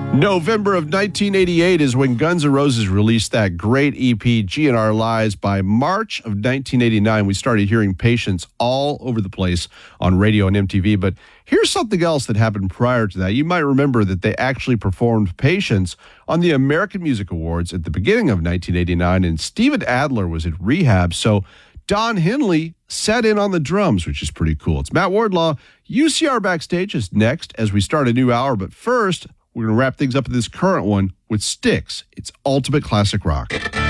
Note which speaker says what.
Speaker 1: November of 1988 is when Guns N' Roses released that great EP, G in Our Lives. By March of 1989, we started hearing Patience all over the place on radio and MTV. But here's something else that happened prior to that. You might remember that they actually performed Patience on the American Music Awards at the beginning of 1989, and Steven Adler was at rehab, so Don Henley sat in on the drums, which is pretty cool. It's Matt Wardlaw. UCR Backstage is next as we start a new hour, but first, we're going to wrap things up in this current one with Styx. It's ultimate classic rock.